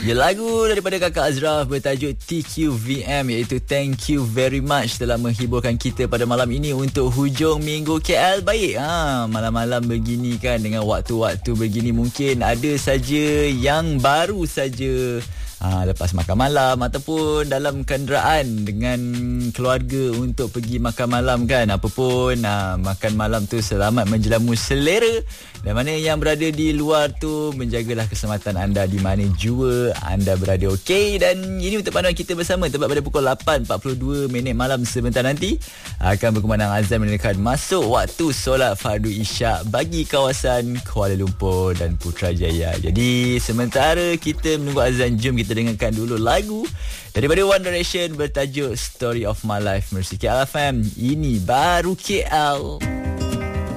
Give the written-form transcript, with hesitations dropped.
Ya, lagu daripada Kakak Azraf bertajuk TQVM, iaitu Thank You Very Much telah menghiburkan kita pada malam ini untuk hujung minggu KL. Baik, malam-malam begini kan, dengan waktu-waktu begini mungkin ada saja yang baru saja lepas makan malam ataupun dalam kenderaan dengan keluarga untuk pergi makan malam kan. Apa pun makan malam tu selamat menjelamu selera, dan mana yang berada di luar tu menjagalah keselamatan anda di mana jua anda berada. Okey, dan ini untuk panduan kita bersama tepat pada pukul 8.42 malam sebentar nanti akan berkumandang azan mendekat masuk waktu solat fardu isyak bagi kawasan Kuala Lumpur dan Putrajaya. Jadi sementara kita menunggu azan, jom kita dengarkan dulu lagu daripada One Direction bertajuk Story of My Life. Mercy KL FM, ini baru KL.